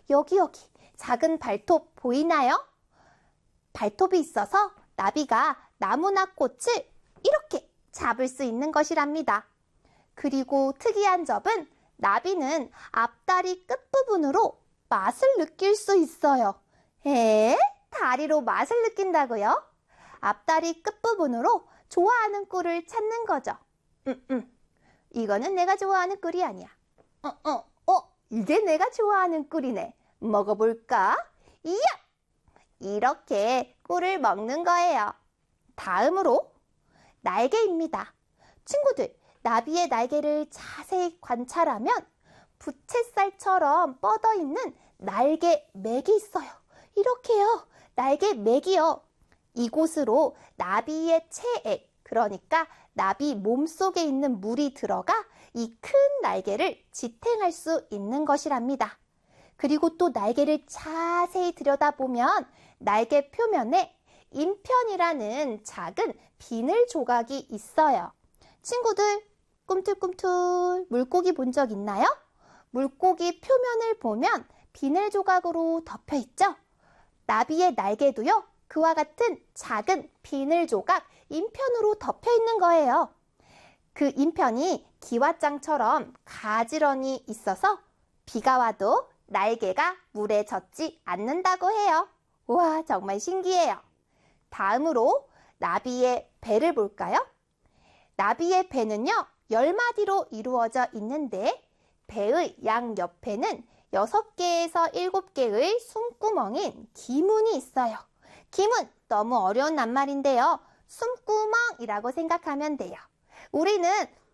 여기 작은 발톱 보이나요? 발톱이 있어서 나비가 나무나 꽃을 이렇게 잡을 수 있는 것이랍니다. 그리고 특이한 점은 나비는 앞다리 끝부분으로 맛을 느낄 수 있어요. 다리로 맛을 느낀다고요? 앞다리 끝부분으로 좋아하는 꿀을 찾는 거죠. 이거는 내가 좋아하는 꿀이 아니야. 이게 내가 좋아하는 꿀이네. 먹어볼까? 이야! 이렇게 꿀을 먹는 거예요. 다음으로 날개입니다. 친구들, 나비의 날개를 자세히 관찰하면 부채살처럼 뻗어있는 날개 맥이 있어요. 이렇게요. 날개 맥이요. 이곳으로 나비의 체액, 그러니까 나비 몸속에 있는 물이 들어가 이 큰 날개를 지탱할 수 있는 것이랍니다. 그리고 또 날개를 자세히 들여다보면 날개 표면에 인편이라는 작은 비늘 조각이 있어요. 친구들, 꿈틀꿈틀 물고기 본 적 있나요? 물고기 표면을 보면 비늘 조각으로 덮여 있죠? 나비의 날개도요, 그와 같은 작은 비늘 조각, 인편으로 덮여 있는 거예요. 그 인편이 기와장처럼 가지런히 있어서 비가 와도 날개가 물에 젖지 않는다고 해요. 우와, 정말 신기해요. 다음으로 나비의 배를 볼까요? 나비의 배는요, 10마디로 이루어져 있는데 배의 양옆에는 6개에서 7개의 숨구멍인 기문이 있어요. 기문, 너무 어려운 낱말인데요. 숨구멍이라고 생각하면 돼요. 우리는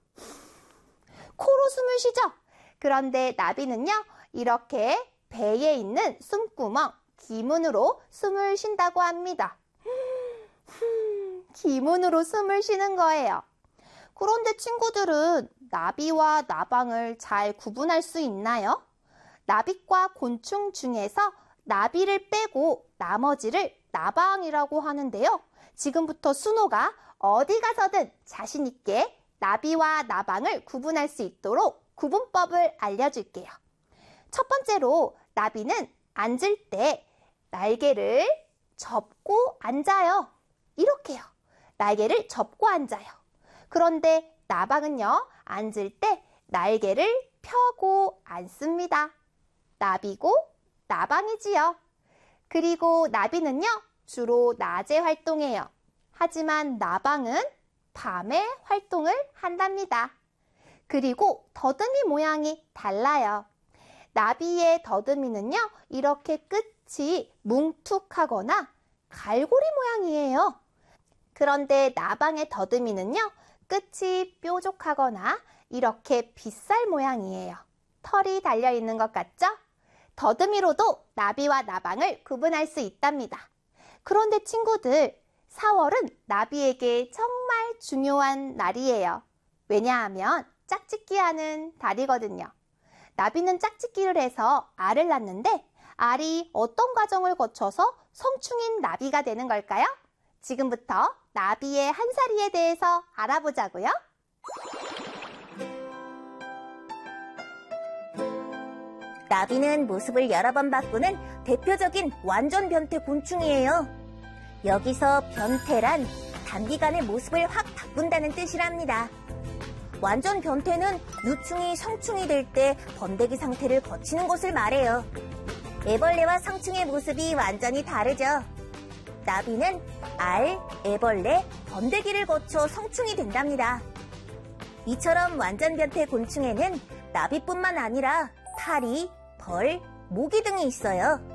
코로 숨을 쉬죠? 그런데 나비는요, 이렇게 배에 있는 숨구멍, 기문으로 숨을 쉰다고 합니다. 기문으로 숨을 쉬는 거예요. 그런데 친구들은 나비와 나방을 잘 구분할 수 있나요? 나비과 곤충 중에서 나비를 빼고 나머지를 나방이라고 하는데요. 지금부터 순호가 어디 가서든 자신 있게 나비와 나방을 구분할 수 있도록 구분법을 알려줄게요. 첫 번째로 나비는 앉을 때 날개를 접고 앉아요. 이렇게요. 날개를 접고 앉아요. 그런데 나방은요, 앉을 때 날개를 펴고 앉습니다. 나비고 나방이지요. 그리고 나비는요, 주로 낮에 활동해요. 하지만 나방은 밤에 활동을 한답니다. 그리고 더듬이 모양이 달라요. 나비의 더듬이는요, 이렇게 끝이 뭉툭하거나 갈고리 모양이에요. 그런데 나방의 더듬이는요, 끝이 뾰족하거나 이렇게 빗살 모양이에요. 털이 달려있는 것 같죠? 더듬이로도 나비와 나방을 구분할 수 있답니다. 그런데 친구들, 4월은 나비에게 정말 중요한 날이에요. 왜냐하면 짝짓기 하는 달이거든요. 나비는 짝짓기를 해서 알을 낳는데 알이 어떤 과정을 거쳐서 성충인 나비가 되는 걸까요? 지금부터 나비의 한살이에 대해서 알아보자고요. 나비는 모습을 여러 번 바꾸는 대표적인 완전 변태 곤충이에요. 여기서 변태란 단기간에 모습을 확 바꾼다는 뜻이랍니다. 완전 변태는 유충이 성충이 될 때 번데기 상태를 거치는 것을 말해요. 애벌레와 성충의 모습이 완전히 다르죠. 나비는 알, 애벌레, 번데기를 거쳐 성충이 된답니다. 이처럼 완전 변태 곤충에는 나비뿐만 아니라 파리, 벌, 모기 등이 있어요.